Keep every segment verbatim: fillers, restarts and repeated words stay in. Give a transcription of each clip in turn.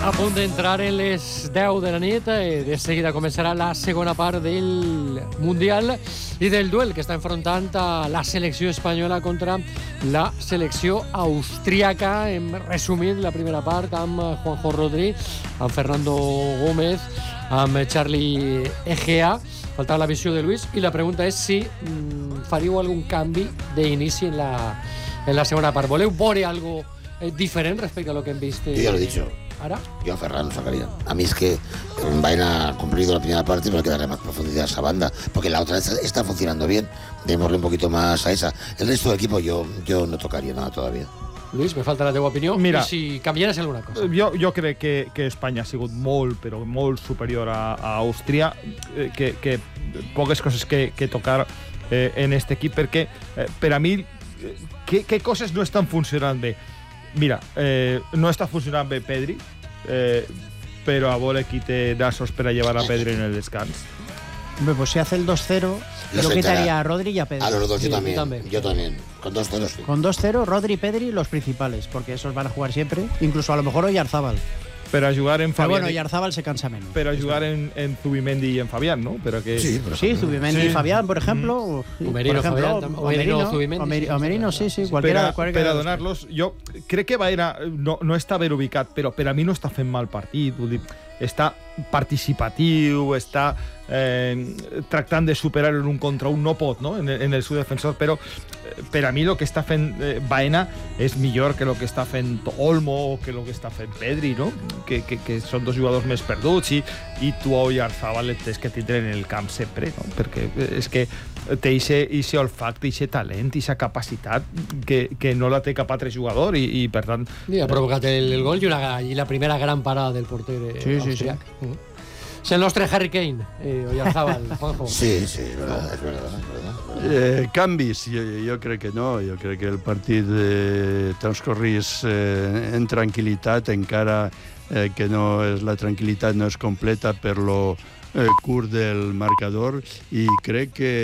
A punt d'entrar en les deu de la nit, eh, de seguida començarà la segona part del Mundial i del duel que està enfrontant a la selecció espanyola contra la selecció austríaca. Hem resumit la primera part amb Juanjo Rodri, amb Fernando Gómez, amb Charlie Egea. Faltava la visió de Luis i la pregunta és si mm, faríeu algun canvi d'inici en la, en la segona part. Voleu veure algo eh, diferent respecte a lo que hem vist? Eh, Yo ya lo he dicho. ¿Ahora? Yo a Ferran lo sacaría. A mí es que Baena ha cumplido la primera parte, pero hay que darle más profundidad a esa banda, porque la otra está, está funcionando bien. Démosle un poquito más a esa. El resto del equipo yo, yo no tocaría nada todavía. Luis, me falta la teva opinió. Mira, i si canviares alguna cosa. Jo, jo crec que, que Espanya ha sigut molt, però molt superior a, a Àustria, eh, que, que poques coses que, que tocar eh, en este equip, perquè eh, per a mi, eh, què, què coses no estan funcionant bé? Mira, eh, no està funcionant bé Pedri, eh, però a veure qui té nassos per a llevar a Pedri en el descans. Hombre, pues si hace el dos cero, yo quitaría a Rodri y a Pedri. A los dos, Sí, yo también. yo también. Yo también. Con dos ceros, sí. Con dos cero, Rodri y Pedri los principales, porque esos van a jugar siempre. Incluso a lo mejor Oyarzábal. Per a jugar en Pero Fabián. bueno, Oyarzábal se cansa menos. Per a jugar en, en Zubimendi i en Fabián, no? Però que... Sí, pero Sí, Zubimendi Sí. y Fabián, por ejemplo. Mm. Sí, Omerino, por ejemplo, Fabián, o Merino, Zubimendi. Omer- Omerino, sí, sí, Per cualquiera. a, cualquiera per a de los donar-los, jo crec que Baena no, no està ben ubicat, però per a mi no està fent mal partit. Vull dir, està participatiu, està eh, tractant de superar en un contra un, no pot, no? En, en el seu defensor, però eh, per a mi el que està fent eh, Baena és millor que el que està fent Olmo o que el que està fent Pedri, no? Que, que, que són dos jugadors més perduts i, i tu a Oyarzábal el tens que tindre en el camp sempre, no? Perquè és que té aquest olfacte, aquest talent, aquesta capacitat que, que no la té cap altre jugador i, i per tant... I ha provocat el, el gol i, una, i la primera gran parada del porter eh, Sí, sí, austriac. Mm. És el nostre Harry Kane, eh, Oyarzábal, Juanjo. Sí, sí, es verdad, es verdad. Es verdad. Eh, canvis, jo, jo crec que no. Jo crec que el partit eh, transcorrís eh, en tranquil·litat, encara eh, que no és, la tranquil·litat no és completa per lo eh, curt del marcador, i crec que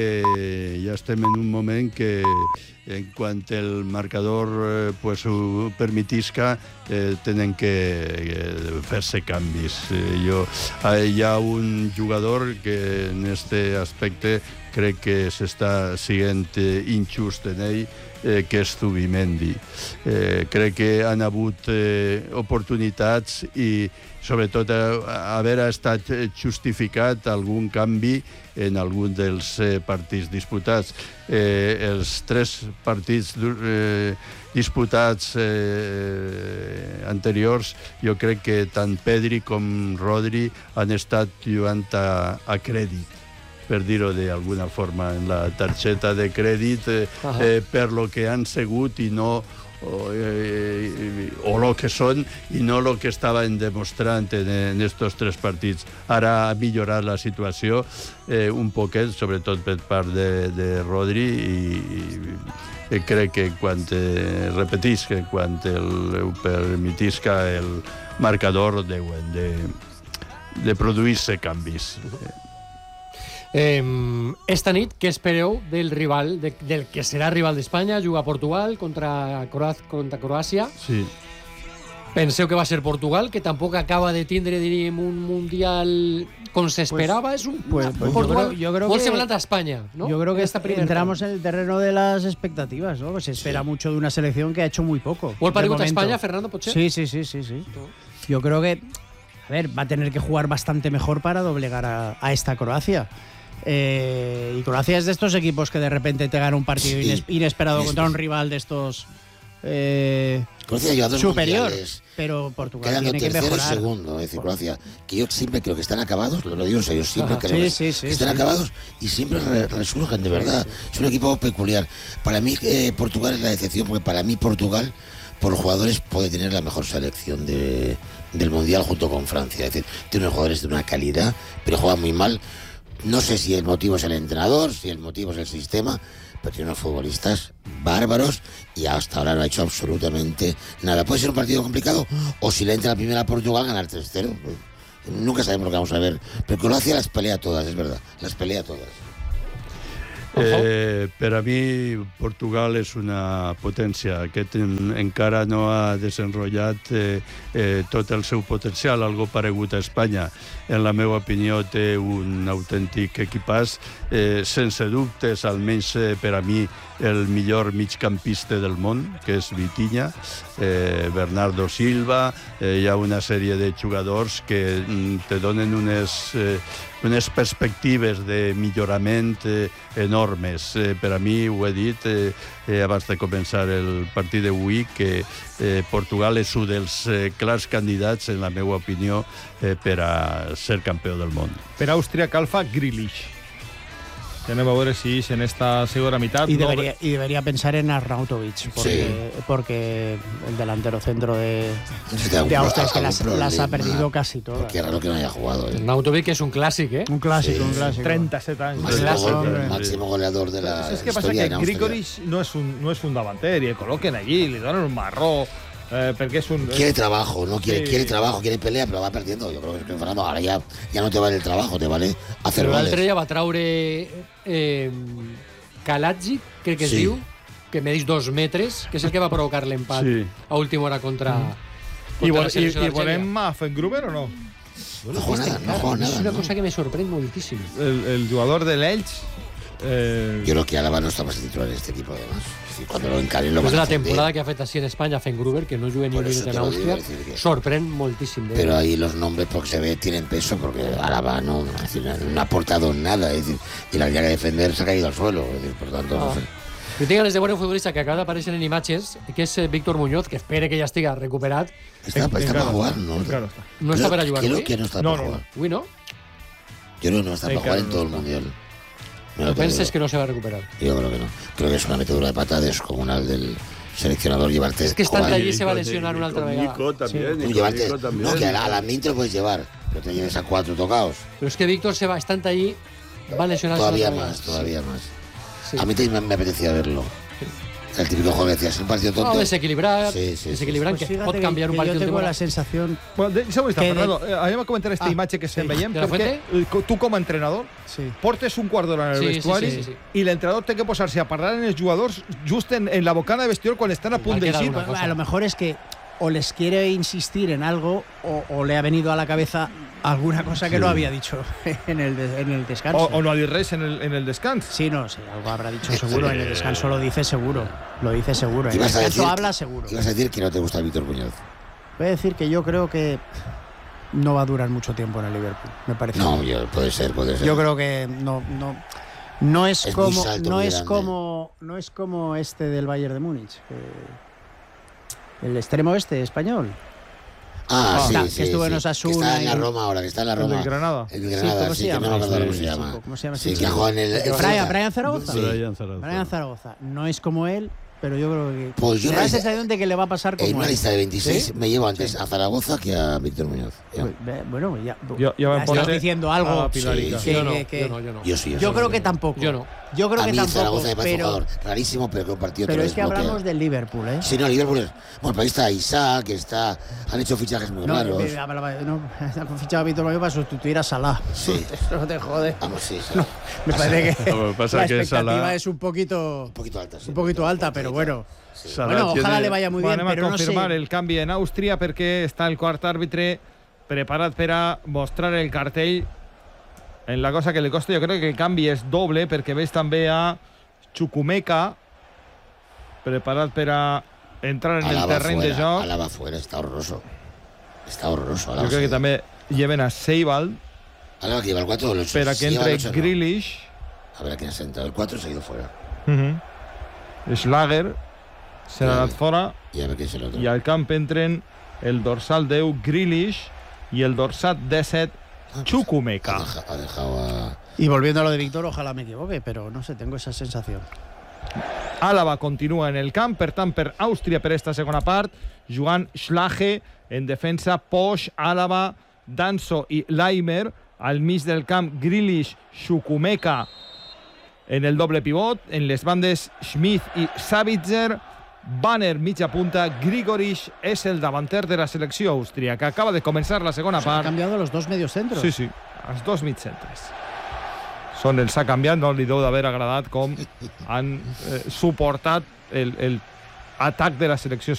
ja estem en un moment que en quant el marcador eh, pues, ho permetisca, eh, tenen que eh, fer-se canvis. Eh, jo, eh, hi ha un jugador que en este aspecte crec que s'està sent eh, injust en ell, eh, que és Zubimendi. Eh, crec que han hagut eh, oportunitats i sobretot eh, haver estat justificat algun canvi en algun dels eh, partits disputats. Eh, els tres partits eh, disputats eh, anteriors, jo crec que tant Pedri com Rodri han estat jugant a, a crèdit, per dir-ho d'alguna forma, en la targeta de crèdit, eh, eh, per lo que han sigut i no o, eh, o lo que són i no lo que estaven demostrant en, en estos tres partits. Ara ha millorat la situació eh, un poquet, sobretot per part de, de Rodri, i, i crec que quan eh, repetisca, quan el permetisca el marcador deuen de, de produir-se canvis. Eh, esta nit, què espereu del rival, de, del que serà rival d'Espanya? Juga a Portugal contra, Croaz, contra Croàcia. Sí. Penseu que va ser Portugal, que tampoc acaba de tindre, diríem, un Mundial com s'esperava. Pues, és un pues, pues Portugal yo creo, yo creo molt que, semblant a España, ¿no? Yo creo que Esta primera entramos parte. en el terreno de las expectativas, ¿no? Se espera sí. mucho de una selección que ha hecho muy poco. ¿O el de parigut a momento. España, Fernando Poche? Sí, sí, sí, sí, sí. Yo creo que, a ver, va a tener que jugar bastante mejor para doblegar a, a esta Croacia. Eh, y Croacia es de estos equipos que de repente te gana un partido sí. ines inesperado contra un rival de estos eh, superior, mundiales, pero Portugal quedando tiene que tercero mejorar. Y segundo, es decir, Croacia, que yo siempre creo que están acabados, lo digo en serio, siempre Ajá, creo sí, que, sí, sí, que están sí. acabados y siempre re resurgen, de verdad. Sí, sí. Es un equipo peculiar. Para mí eh, Portugal es la decepción, porque para mí Portugal, por jugadores, puede tener la mejor selección de, del Mundial junto con Francia. Es decir, tiene unos jugadores de una calidad, pero juegan muy mal. No sé si el motivo es el entrenador, si el motivo es el sistema, pero tiene unos futbolistas bárbaros y hasta ahora no ha hecho absolutamente nada. Puede ser un partido complicado, o si le entra la primera a Portugal, ganar tres cero. Nunca sabemos lo que vamos a ver. Pero Croacia las pelea todas, es verdad. Las pelea todas. Eh, per a mi, Portugal és una potència. Aquest en, encara no ha desenrotllat eh, eh, tot el seu potencial, algo paregut a Espanya. En la meva opinió, té un autèntic equipàs, eh, sense dubtes, almenys eh, per a mi, el millor migcampista del món, que és Vitinha, eh, Bernardo Silva, eh, hi ha una sèrie de jugadors que mm, te donen unes, eh, unes perspectives de millorament eh, enormes. Eh, per a mi, ho he dit eh, eh, abans de començar el partit d'avui, que eh, Portugal és un dels eh, clars candidats, en la meva opinió, eh, per a ser campió del món. Per Àustria calfa Grealish. Anem a veure si en esta segunda mitad... Y no... debería, y debería pensar en Arnautovic, porque, sí. porque el delantero centro de, de Austria es que las, las ha perdido casi todas. Qué raro que no haya jugado. ¿eh? Arnautovic es un clásico, ¿eh? Un clásico, sí, un clásico. treinta y siete años. Máximo, gol, máximo goleador de la Es que pasa que Grigoric no es un, no es un davanter, y le coloquen allí, le dan un marró. Eh, porque es un, quiere trabajo, no quiere, sí. quiere trabajo, quiere pelea, pero va perdiendo. Yo creo que Fernando ahora ya, ya no te vale el trabajo, te vale hacer però goles. L'altre dia va traure eh, Kalajic, crec que es Sí. diu, que medeix dos metres, que és el que va provocar l'empat Sí. a última hora contra, ¿Y, contra vol, la y, selecció y d'Argèlia. volem a Fengruber o no? No juega nada, no juega És nada. una ¿no? cosa que me sorprèn moltíssim. El, el jugador del Elche. Eh, Yo creo que Álava no está más titular en este equipo, además. Es decir, cuando lo encaren lo Pues van la a hacer temporada bien. que ha fet així en Espanya, fent Gruber, que no juga ni Por un eso minut te en lo digo, Àustria, es decir que- sorprèn moltíssim. De Pero ahí los nombres, porque se ve, tienen peso, porque Álava no, es decir, no ha aportado nada. Es decir, y la línea que defender se ha caído al suelo. Es decir, por tanto, Ah. no sé. Jo tinc ganes de veure un futbolista que acaba d'aparèixer en imatges, que és eh, Víctor Muñoz, que espere que ja estiga recuperat. Está, está Encara para no jugar, está, ¿no? encara no está. No està per a jugar Creo avui? que no está No, para no, jugar. Avui no? Yo creo que no está para Encara jugar en no todo el está. mundial. Me lo Penses digo. que no se va a recuperar? Yo creo que no. Creo que es una metedura de pata descomunal del seleccionador llevarte. Es que estando jugar- allí se va a lesionar una altra vegada. Nico también, Tú Nico, llevarte, Nico también. no, que a la, a la mí te lo puedes llevar, pero te lleves a cuatro tocados. Pero es que Víctor se va, estando allí, va a lesionarse Todavía una altra más, vegada. todavía más. Sí. A mí también me, me apetecía verlo. El típico juego que decías, es un partido tonto. No, desequilibrar, Sí, sí, desequilibrar, Pues que fíjate pot que- canviar un que partit yo de tengo temporada. la sensación Bueno, deixa'm estar, Que de- Fernando. Eh, anem a comentar esta Ah, imatge que estem sí. veient, ¿Te la perquè eh, tu com a entrenador sí. portes un quart d'hora en el Sí, sí, vestuari sí, sí, sí. i l'entrenador té que posar-se a parlar en els jugadors just en, en la bocana de vestidor quan estan a punt Igual queda d'eixir. alguna cosa. A lo mejor es que o les quiere insistir en algo o, o le ha venido a la cabeza alguna cosa que no había dicho en el, de- en el descanso. O, o no ha dit res en el, en el descans. Sí, no, sí, algo habrá dicho seguro. En el descanso lo dice seguro. Lo dice seguro. En el Ibas a descanso decir- habla seguro. Ibas a decir que no te gusta Víctor Muñoz. Voy a decir que yo creo que no va a durar mucho tiempo en el Liverpool, me parece. No, yo, puede ser, puede ser. Yo creo que no, no, no es, Es muy como salto, no muy es grande. como no es como este del Bayern de Múnich, que- el extremo este español. Ah, Ah, sí, está, que sí, estuvo en sí. Osasuna Que está en la y- Roma ahora, que está en la El Roma. del Granada. El de Sí, Granada, ¿cómo sí, se que llama no me acuerdo este cómo se llama. chico? ¿Cómo se llama Sí, este que ha chico? jugado en el... el Brian, Celta. Brian Zaragoza. Sí. Brian Zaragoza. Brian Zaragoza. No es como él, pero yo creo que Pues yo me da la no sé- sensación de que le va a pasar En como una él. lista de veintiséis ¿Sí? me llevo antes a Zaragoza que a Víctor Muñoz. Ya. Pues, ve- Bueno, ya, Yo- yo me ya pondré estás diciendo a algo Pilarica. Sí, que- Yo no, que- que- yo no, yo no. Yo sí, yo, Yo sí. creo que tampoco. Yo no. Yo creo a que mí tampoco. Zaragoza me parece un Pero, jugador rarísimo, pero que un partido te pero lo es que desbloquea. hablamos del Liverpool, ¿eh? Sí, no, Liverpool es... Bueno, pero ahí está Isaac, está... Han hecho fichajes muy No, raros. me- hablaba- no, han fichado a Víctor Mayo para sustituir a Salah. Sí. Eso no te jode. Vamos, sí. Me parece que Lo que pasa la que expectativa Salah- es un poquito, Un poquito alta, sí. un poquito alta, pero bueno. Salah Bueno, ojalá tiene- le vaya muy Bueno, bien, anem a pero no sé. confirmar el canvi en Àustria perquè està el quart àrbitre preparat per a mostrar el cartell en la cosa que li costa. Jo crec que el canvi és doble perquè veig també a Chukwuemeka preparat per a entrar en el Alaba terreny fuera, de joc. Alaba fuera, está horroroso. Está horroroso. Alaba Jo crec que sí. també lleven a Seibald Alaba que lleva el cuatro o el ocho. per a Si que lleva el entre ocho, no. Grealish, A ver a quién ha sentado. El cuatro se ha ido fuera. uh -huh. Schlager se n'ha anat fora Y a ver quién es el otro. i al camp entren el dorsal deu Grealish i el dorsal disset Ha, Chukwuemeka. deja- ha dejado a... Y volviendo a lo de Víctor, ojalá me equivoque, pero no sé, tengo esa sensación. Álava continua en el camp, per tant, per Àustria per esta segona part, jugant Schlage en defensa, Posch, Álava, Danso i Laimer, al mig del camp Grealish, Chukwuemeka en el doble pivot, en les bandes Schmidt i Savitzer, Banner mitja punta, Grigoric és el davanter de la selecció austríaca. Acaba de començar la segona Se han part. cambiado los dos medios centros. Sí, sí, els dos mig centres. Són, els ha canviat, no li deu d'haver agradat com han eh, suportat el, el atac de la selecció